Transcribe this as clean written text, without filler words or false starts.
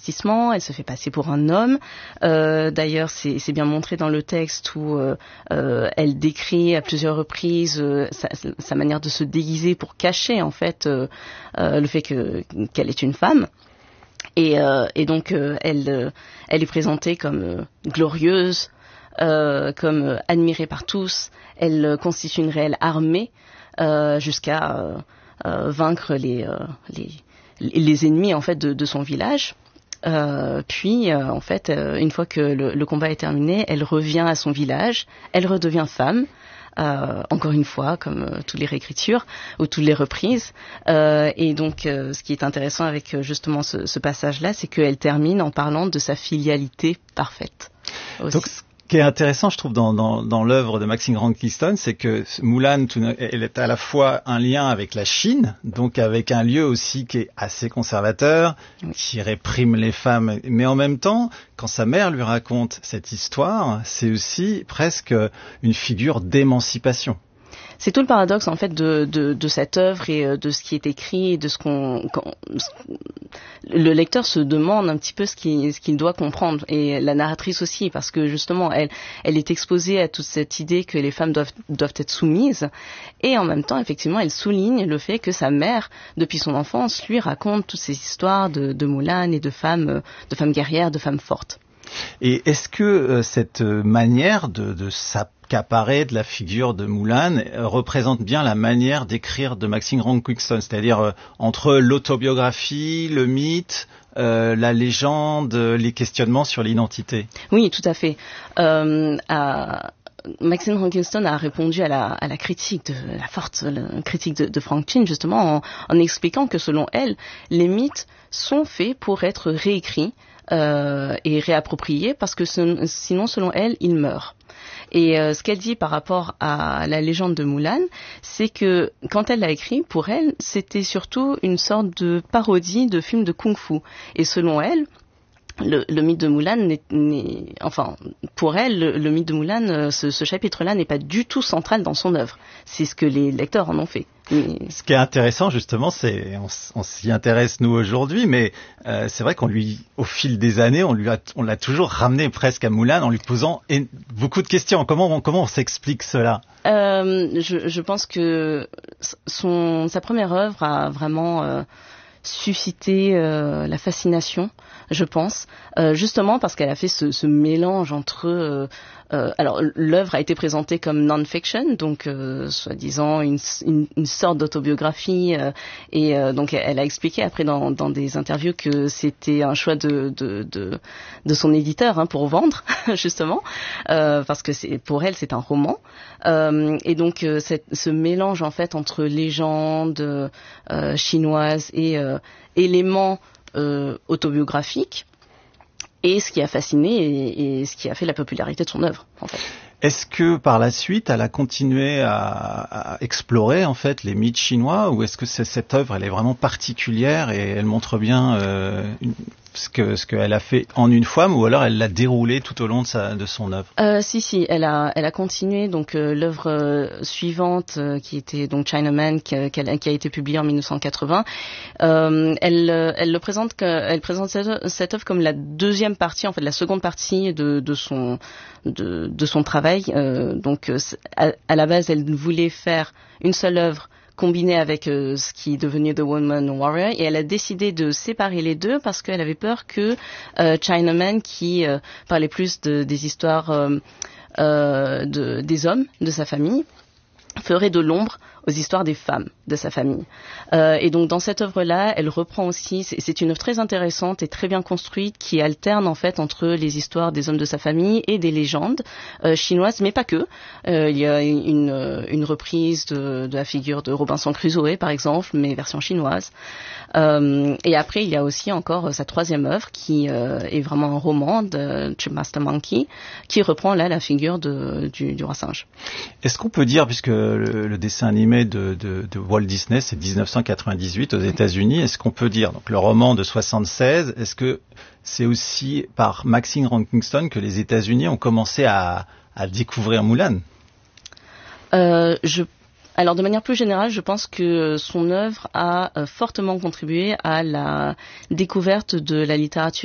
travestissement, elle se fait passer pour un homme. D'ailleurs, c'est bien montré dans le texte où elle décrit à plusieurs reprises sa manière de se déguiser pour cacher en fait le fait qu'elle est une femme. Et donc elle est présentée comme glorieuse, comme admirée par tous. Elle constitue une réelle armée jusqu'à vaincre les ennemis en fait de son village. Puis en fait, une fois que le combat est terminé, elle revient à son village, elle redevient femme. Encore une fois, comme toutes les réécritures ou toutes les reprises. Et donc, ce qui est intéressant avec justement ce passage-là, c'est qu'elle termine en parlant de sa filialité parfaite. Aussi. Donc, ce qui est intéressant, je trouve, dans l'œuvre de Maxine Rankin Kingston, c'est que Mulan, elle est à la fois un lien avec la Chine, donc avec un lieu aussi qui est assez conservateur, qui réprime les femmes, mais en même temps, quand sa mère lui raconte cette histoire, c'est aussi presque une figure d'émancipation. C'est tout le paradoxe en fait de cette œuvre et de ce qui est écrit et de ce le lecteur se demande un petit peu ce qu'il doit comprendre, et la narratrice aussi, parce que justement elle est exposée à toute cette idée que les femmes doivent être soumises, et en même temps effectivement elle souligne le fait que sa mère depuis son enfance lui raconte toutes ces histoires de Mulan et de femmes guerrières, de femmes fortes. Et est-ce que cette manière de s'accaparer de la figure de Mulan représente bien la manière d'écrire de Maxine Rankin Kingston, c'est-à-dire entre l'autobiographie, le mythe, la légende, les questionnements sur l'identité? Oui, tout à fait. Maxine Rankin Kingston a répondu à la critique la forte critique de Frank Chin, justement en expliquant que selon elle, les mythes sont faits pour être réécrits et réappropriés, parce que sinon, selon elle, ils meurent. Et ce qu'elle dit par rapport à la légende de Mulan, c'est que quand elle l'a écrit, pour elle, c'était surtout une sorte de parodie de film de kung-fu. Et selon elle, le mythe de Mulan pour elle, le mythe de Mulan, ce chapitre-là n'est pas du tout central dans son œuvre. C'est ce que les lecteurs en ont fait. Ce qui est intéressant, justement, c'est on s'y intéresse nous aujourd'hui, mais c'est vrai au fil des années, on l'a toujours ramené presque à Mulan en lui posant beaucoup de questions. Comment on s'explique cela? Je pense que sa première œuvre a vraiment suscité la fascination, je pense, justement parce qu'elle a fait ce mélange entre alors l'œuvre a été présentée comme non-fiction, donc soi-disant une sorte d'autobiographie, et donc elle a expliqué après dans des interviews que c'était un choix de son éditeur pour vendre justement, parce que pour elle c'est un roman, et donc ce mélange en fait entre légendes chinoises et éléments autobiographiques, et ce qui a fasciné et ce qui a fait la popularité de son œuvre, en fait. Est-ce que par la suite, elle a continué à explorer en fait les mythes chinois, ou est-ce que cette œuvre, elle est vraiment particulière et elle montre bien ce qu'elle a fait en une fois, ou alors elle l'a déroulé tout au long de son œuvre? Si, elle a continué. Donc l'œuvre suivante, qui était donc Chinaman, qui a été publiée en 1980, elle présente cette œuvre comme la deuxième partie, en fait la seconde partie de son travail. Donc à la base, elle voulait faire une seule œuvre combinée avec ce qui est devenu The Woman Warrior, et elle a décidé de séparer les deux parce qu'elle avait peur que Chinaman, qui parlait plus des histoires des hommes de sa famille, ferait de l'ombre aux histoires des femmes de sa famille. Et donc dans cette œuvre-là, elle reprend aussi, c'est une œuvre très intéressante et très bien construite qui alterne en fait entre les histoires des hommes de sa famille et des légendes chinoises, mais pas que. Il y a une reprise de la figure de Robinson Crusoe par exemple, mais version chinoise. Et après il y a aussi encore sa troisième œuvre qui est vraiment un roman de Chipmaster Monkey, qui reprend là la figure du roi singe. Est-ce qu'on peut dire, puisque le dessin animé de Walt Disney, c'est 1998 aux États-Unis, est-ce qu'on peut dire, donc le roman de 76, est-ce que c'est aussi par Maxine Rankin Kingston que les États-Unis ont commencé à découvrir Mulan? Alors de manière plus générale, je pense que son œuvre a fortement contribué à la découverte de la littérature